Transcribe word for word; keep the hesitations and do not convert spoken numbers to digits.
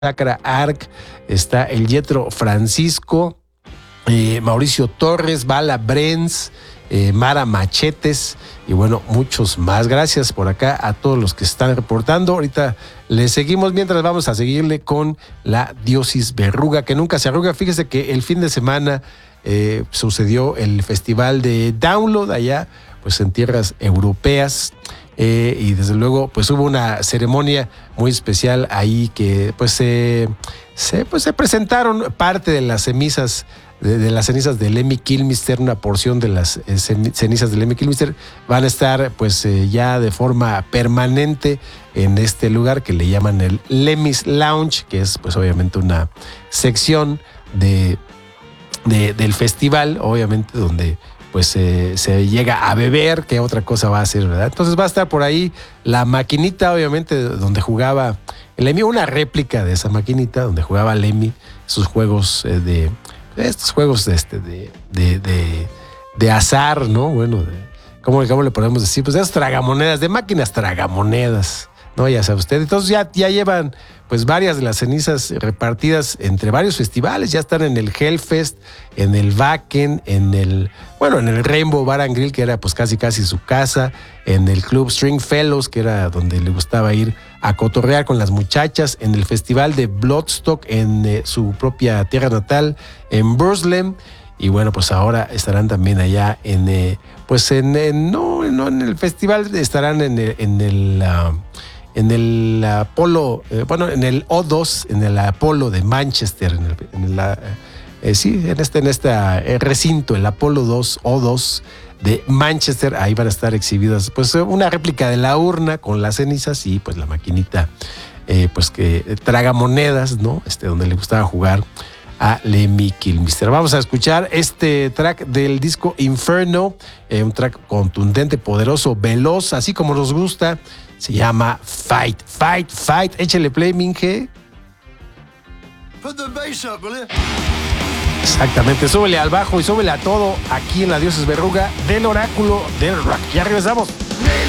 Chakra Arc, está el Yetro Francisco, eh, Mauricio Torres, Bala Brenz, eh, Mara Machetes y bueno, muchos más. Gracias por acá a todos los que están reportando. Ahorita le seguimos mientras vamos a seguirle con la Diosis Verruga, que nunca se arruga. Fíjese que el fin de semana eh, sucedió el festival de Download allá, pues en tierras europeas. Eh, y desde luego pues hubo una ceremonia muy especial ahí que pues, eh, se, pues se presentaron parte de las cenizas de, de las cenizas de Lemmy Kilmister, una porción de las eh, cenizas de Lemmy Kilmister van a estar pues eh, ya de forma permanente en este lugar que le llaman el Lemmy's Lounge, que es pues obviamente una sección de, de del festival, obviamente donde pues eh, se llega a beber, ¿qué otra cosa va a hacer, verdad? Entonces va a estar por ahí la maquinita, obviamente, donde jugaba Lemmy, una réplica de esa maquinita donde jugaba Lemmy sus juegos eh, de, estos juegos de, este, de, de, de, de azar, ¿no? Bueno, de, ¿cómo, ¿cómo le podemos decir? Pues de esas tragamonedas, de máquinas tragamonedas, ¿no? Ya sabe usted. Entonces ya, ya llevan pues varias de las cenizas repartidas entre varios festivales, ya están en el Hellfest, en el Wacken, en el, bueno, en el Rainbow Bar and Grill, que era pues casi casi su casa, en el Club String Fellows, que era donde le gustaba ir a cotorrear con las muchachas, en el Festival de Bloodstock, en eh, su propia tierra natal, en Burslem, y bueno, pues ahora estarán también allá en, eh, pues en, en, no, no en el festival, estarán en el, en el uh, en el Apolo, eh, bueno, en el O dos, en el Apolo de Manchester, en el, en la, eh, sí, en este, en este eh, recinto, el Apolo dos, O dos de Manchester, ahí van a estar exhibidas, pues una réplica de la urna con las cenizas y pues la maquinita, eh, pues que traga monedas, ¿no? Este, donde le gustaba jugar a Lemmy Kilmister. Vamos a escuchar este track del disco Inferno, eh, un track contundente, poderoso, veloz, así como nos gusta. Se llama Fight, Fight, Fight. Échale play, Minge. Put the bass up, will you? Exactamente, súbele al bajo y súbele a todo aquí en la Diosis Verruga del Oráculo del Rock. Ya regresamos.